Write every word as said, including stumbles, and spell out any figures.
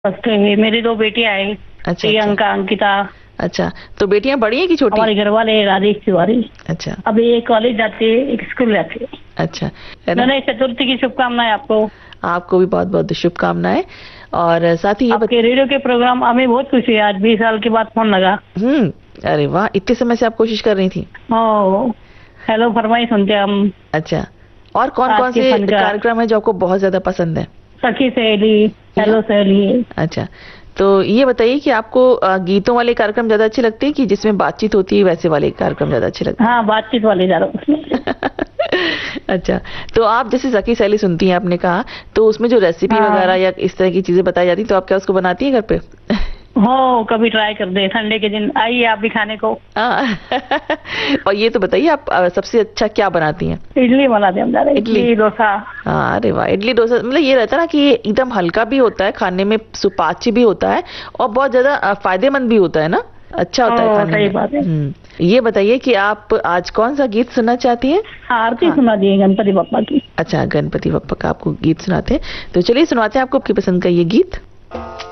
First है। मेरी दो बेटियां हैं, अच्छा प्रियंका, अच्छा अंकिता। अच्छा। तो बेटियां बड़ी हैं कि छोटी? हमारे घर वाले हैं राजेश तिवारी। अच्छा अभी एक कॉलेज जाते हैं, एक स्कूल जाते हैं। अच्छा, है ना। गणेश चतुर्थी की शुभकामनाएं आपको। आपको भी बहुत बहुत शुभकामनाएं। और साथ ही ये बत... आपके रेडियो के प्रोग्राम हमें बहुत खुशी है, आज बीस साल के बाद फोन लगा। हम्म। अरे वाह, इतने समय से आप कोशिश कर रही थी। ओ, हेलो फरमाई सुनते हैं हम। अच्छा। और कौन आज कौन के से फनकार कार्यक्रम है जो आपको बहुत ज्यादा पसंद है? सखी सहेली, जी हाँ। हेलो सहेली। अच्छा। तो ये बताइए कि आपको अ, गीतों वाले कार्यक्रम ज्यादा अच्छे लगते हैं कि जिसमें बातचीत होती है वैसे वाले कार्यक्रम ज्यादा अच्छे लगते हाँ, बातचीत वाले ज्यादा उसमें। हैं? अच्छा। तो आप जैसे सखी सहेली सुनती हैं आपने कहा, तो उसमें जो रेसिपी वगैरह हाँ, या इस तरह की चीजें बताई जाती हैं तो आप क्या उसको बनाती हैं घर पे? हो कभी ट्राई कर दे, संडे के दिन आइए आप भी खाने को। हाँ। और ये तो बताइए आप अ, सबसे अच्छा क्या बनाती हैं? इडली बनाते हैं हम ज्यादा, इडली। इडली डोसा। हाँ, अरे वाह, इडली डोसा मतलब ये रहता है ना कि ये एकदम हल्का भी होता है खाने में, सुपाच्य भी होता है और बहुत ज्यादा अ, फायदेमंद भी होता है ना, अच्छा होता है ओ, खाने सही में। बात है। हम्म। ये बताइए कि आप आज कौन सा गीत सुनना चाहती हैं? हाँ, आरती हाँ। सुना दिए गणपति बप्पा की। अच्छा, गणपति बप्पा का आपको गीत सुनाते हैं, तो चलिए सुनाते हैं आपको आपकी पसंद का ये गीत।